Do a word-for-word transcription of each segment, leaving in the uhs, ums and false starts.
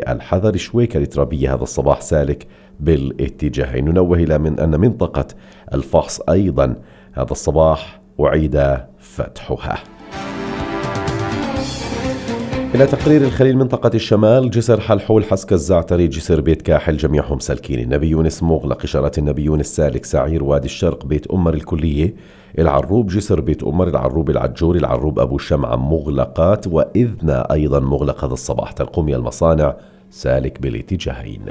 الحذر شويكة الترابية هذا الصباح سالك بالاتجاهين. ننوه إلى من أن منطقة الفحص أيضا هذا الصباح أعيد فتحها. إلى تقرير الخليل منطقة الشمال، جسر حلحول حسك الزعتري جسر بيت كاحل جميعهم سالكين. النبي يونس مغلق، إشارات النبي يونس سالك، سعير وادي الشرق بيت أمر الكلية، العروب جسر بيت أمر، العروب العجور، العروب أبو شمعة مغلقات، وإذنا أيضا مغلق هذا الصباح. تلقمي المصانع سالك بالاتجاهين.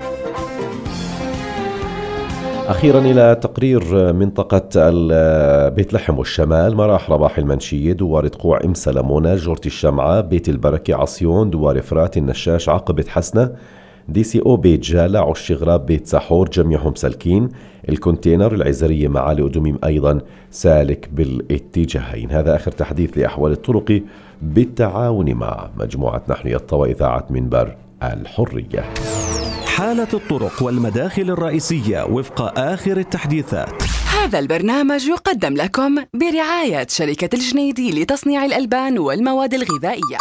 أخيرا إلى تقرير منطقة بيت لحم والشمال، مراح رباح المنشية، دوار تقوع إم سلمونة، جورة الشمعة، بيت البركة، عصيون، دوار فرات، النشاش، عقبة حسنة، دي سي او بيت جالة، عش غراب، بيت سحور جميعهم سالكين. الكونتينر، العزرية، معالي أدوميم أيضا سالك بالاتجاهين. هذا آخر تحديث لأحوال الطرق بالتعاون مع مجموعة نحن يطوى إذاعة منبر الحرية. حالة الطرق والمداخل الرئيسية وفق آخر التحديثات. هذا البرنامج يقدم لكم برعاية شركة الجنيدي لتصنيع الألبان والمواد الغذائية.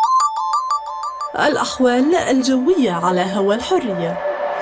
الأحوال الجوية على هوا الحرية.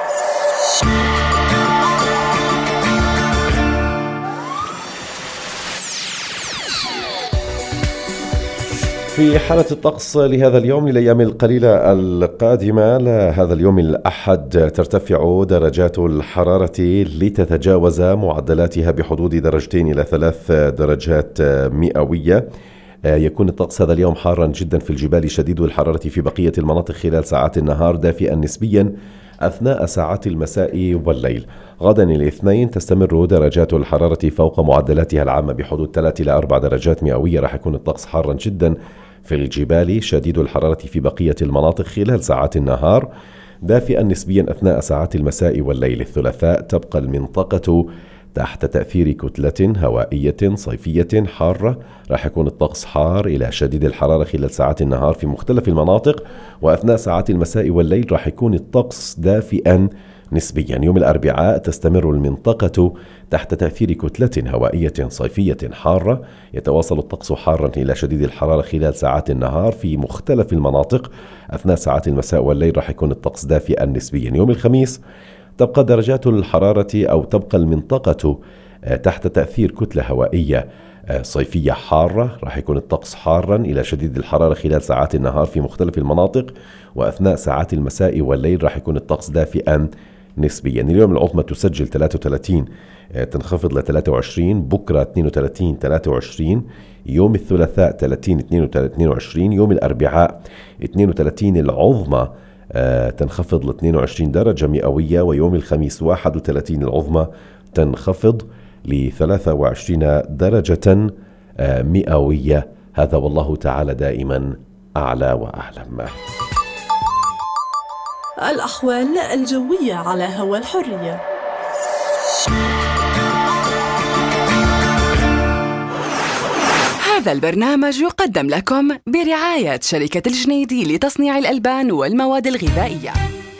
في حالة الطقس لهذا اليوم للأيام القليلة القادمة، لهذا اليوم الأحد ترتفع درجات الحرارة لتتجاوز معدلاتها بحدود درجتين إلى ثلاث درجات مئوية. يكون الطقس هذا اليوم حارا جدا في الجبال، شديد الحرارة في بقية المناطق خلال ساعات النهار، دافئا نسبيا أثناء ساعات المساء والليل. غدا الاثنين تستمر درجات الحرارة فوق معدلاتها العامة بحدود ثلاث إلى أربع درجات مئوية. راح يكون الطقس حارا جدا في الجبال، شديد الحرارة في بقية المناطق خلال ساعات النهار، دافئا نسبيا أثناء ساعات المساء والليل. الثلاثاء تبقى المنطقة تحت تأثير كتلة هوائية صيفية حارة، راح يكون الطقس حار إلى شديد الحرارة خلال ساعات النهار في مختلف المناطق، وأثناء ساعات المساء والليل راح يكون الطقس دافئا نسبيا. يوم الأربعاء تستمر المنطقة تحت تأثير كتلة هوائية صيفية حارة، يتواصل الطقس حارا إلى شديد الحرارة خلال ساعات النهار في مختلف المناطق، أثناء ساعات المساء والليل راح يكون الطقس دافئا نسبيا. يوم الخميس تبقى درجات الحرارة أو تبقى المنطقة تحت تأثير كتلة هوائية صيفية حارة، راح يكون الطقس حارا إلى شديد الحرارة خلال ساعات النهار في مختلف المناطق، وأثناء ساعات المساء والليل راح يكون الطقس دافئا نسبيا. اليوم العظمى تسجل ثلاثة وثلاثين تنخفض ل ثلاثة وعشرين، بكرة اثنين وثلاثين ثلاثة وعشرين، يوم الثلاثاء ثلاثين اثنين وعشرين، يوم الأربعاء اثنين وثلاثين العظمى تنخفض ل اثنين وعشرين درجة مئوية، ويوم الخميس واحد وثلاثين العظمى تنخفض ل ثلاثة وعشرين درجة مئوية. هذا والله تعالى دائما أعلى وأعلم. الأحوال الجوية على هوا الحرية. هذا البرنامج يقدم لكم برعاية شركة الجنيدي لتصنيع الألبان والمواد الغذائية.